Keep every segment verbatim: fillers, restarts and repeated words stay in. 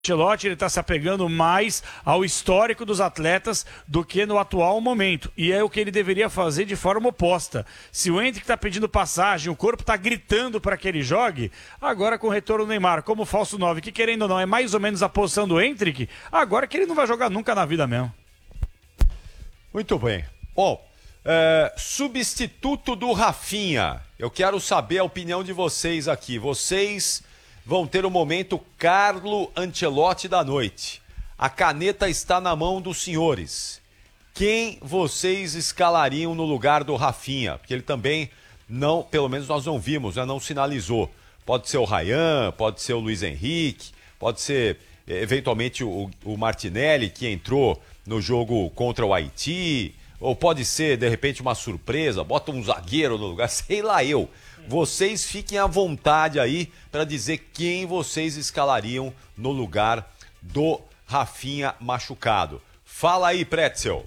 Ancelotti, ele está se apegando mais ao histórico dos atletas do que no atual momento. E é o que ele deveria fazer de forma oposta. Se o Endrick está pedindo passagem, o corpo está gritando para que ele jogue, agora com o retorno do Neymar como falso nove, que querendo ou não é mais ou menos a posição do Endrick, agora que ele não vai jogar nunca na vida mesmo. Muito bem. Bom, é, substituto do Rafinha. Eu quero saber a opinião de vocês aqui. Vocês vão ter o momento Carlo Ancelotti da noite. A caneta está na mão dos senhores. Quem vocês escalariam no lugar do Rafinha? Porque ele também não, pelo menos nós não vimos, né? Não sinalizou. Pode ser o Ryan, pode ser o Luiz Henrique, pode ser eventualmente o, o Martinelli, que entrou no jogo contra o Haiti, ou pode ser, de repente, uma surpresa, bota um zagueiro no lugar, sei lá eu. Vocês fiquem à vontade aí para dizer quem vocês escalariam no lugar do Rafinha machucado. Fala aí, Pretzel.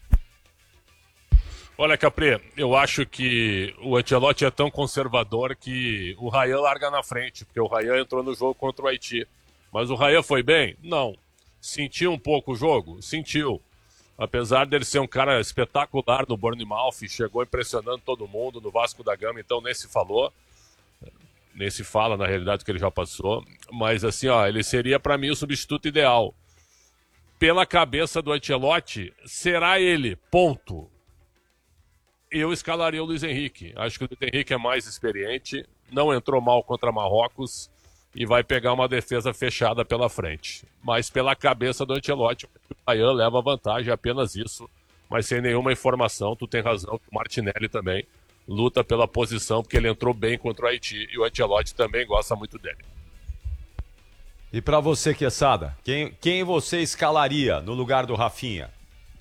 Olha, Capri, eu acho que o Ancelotti é tão conservador que o Ryan larga na frente, porque o Ryan entrou no jogo contra o Haiti. Mas o Ryan foi bem? Não. Sentiu um pouco o jogo? Sentiu. Apesar dele ser um cara espetacular no Bournemouth, chegou impressionando todo mundo no Vasco da Gama, então nem se falou, nem se fala na realidade que ele já passou, mas assim, ó, ele seria para mim o substituto ideal. Pela cabeça do Ancelotti, será ele, ponto. Eu escalaria o Luiz Henrique, acho que o Luiz Henrique é mais experiente, não entrou mal contra Marrocos e vai pegar uma defesa fechada pela frente. Mas pela cabeça do Ancelotti, o Ryan leva vantagem, apenas isso, mas sem nenhuma informação. Tu tem razão que o Martinelli também luta pela posição, porque ele entrou bem contra o Haiti e o Ancelotti também gosta muito dele. E pra você, Quesada, quem, quem você escalaria no lugar do Rafinha?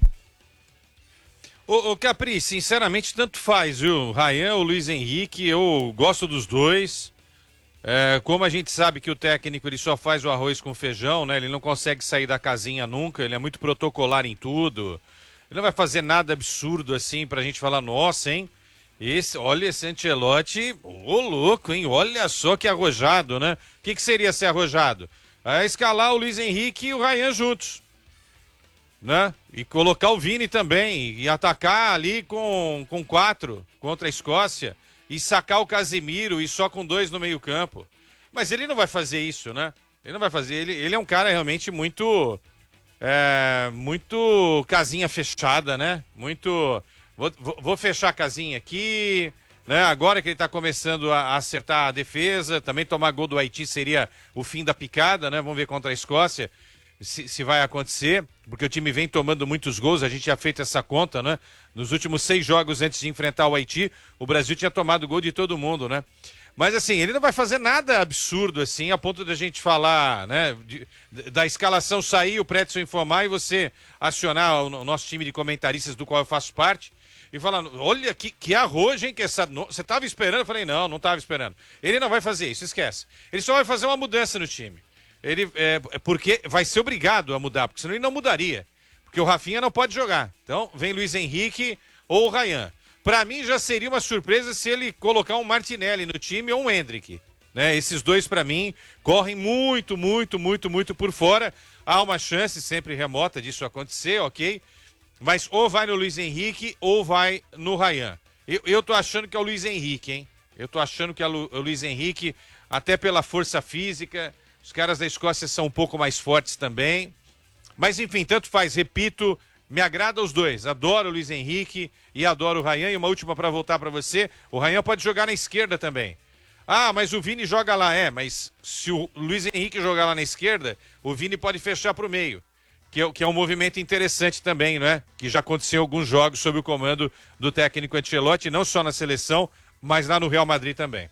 Ô, ô Capri, sinceramente, tanto faz, viu? O Ryan, o Luiz Henrique, eu gosto dos dois. É, como a gente sabe que o técnico ele só faz o arroz com feijão, né? Ele não consegue sair da casinha nunca, ele é muito protocolar em tudo. Ele não vai fazer nada absurdo assim pra gente falar, nossa, hein? Esse, olha esse Ancelotti, ô louco, hein? Olha só que arrojado, né? O que, que seria ser arrojado? É escalar o Luiz Henrique e o Ryan juntos, né? E colocar o Vini também, e atacar ali com, com quatro contra a Escócia. E sacar o Casemiro e só com dois no meio campo. Mas ele não vai fazer isso, né? Ele não vai fazer. Ele, ele é um cara realmente muito... É, muito casinha fechada, né? Muito... Vou, vou fechar a casinha aqui, né? Agora que ele tá começando a, a acertar a defesa, também tomar gol do Haiti seria o fim da picada, né? Vamos ver contra a Escócia se, se vai acontecer, porque o time vem tomando muitos gols, a gente já fez essa conta, né? Nos últimos seis jogos antes de enfrentar o Haiti, o Brasil tinha tomado gol de todo mundo, né? Mas assim, ele não vai fazer nada absurdo assim, a ponto da gente falar, né? De, da escalação sair, o Pretzel informar e você acionar o, o nosso time de comentaristas do qual eu faço parte e falar, olha que, que arrojo, hein? Que essa, você estava esperando? Eu falei, não, não estava esperando. Ele não vai fazer isso, esquece. Ele só vai fazer uma mudança no time. Ele, é, porque vai ser obrigado a mudar, porque senão ele não mudaria. Porque o Rafinha não pode jogar. Então, vem Luiz Henrique ou o Ryan. Para mim, já seria uma surpresa se ele colocar um Martinelli no time ou um Endrick. Né? Esses dois, para mim, correm muito, muito, muito, muito por fora. Há uma chance sempre remota disso acontecer, ok? Mas ou vai no Luiz Henrique ou vai no Ryan. Eu, eu tô achando que é o Luiz Henrique, hein? Eu tô achando que é o Luiz Henrique, até pela força física. Os caras da Escócia são um pouco mais fortes também. Mas, enfim, tanto faz. Repito, me agrada os dois. Adoro o Luiz Henrique e adoro o Ryan. E uma última para voltar para você. O Ryan pode jogar na esquerda também. Ah, mas o Vini joga lá. É, mas se o Luiz Henrique jogar lá na esquerda, o Vini pode fechar para o meio. Que é, que é um movimento interessante também, não é? Que já aconteceu em alguns jogos sob o comando do técnico Ancelotti, não só na seleção, mas lá no Real Madrid também.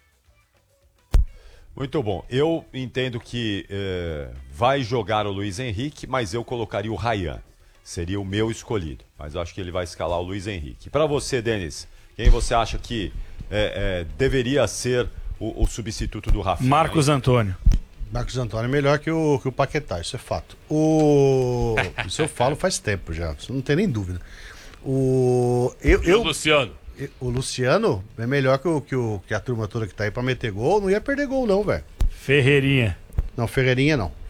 Muito bom. Eu entendo que eh, vai jogar o Luiz Henrique, mas eu colocaria o Ryan. Seria o meu escolhido. Mas eu acho que ele vai escalar o Luiz Henrique. Para você, Denis, quem você acha que eh, eh, deveria ser o, o substituto do Rafinha? Marcos hein? Antônio. Marcos Antônio é melhor que o, que o Paquetá, isso é fato. O... Isso eu falo faz tempo já, isso não tem nem dúvida. O... Eu, E eu... o Luciano? O Luciano é melhor que, o, que, o, que a turma toda que tá aí pra meter gol. Não ia perder gol, não, velho. Ferreirinha. Não, Ferreirinha não.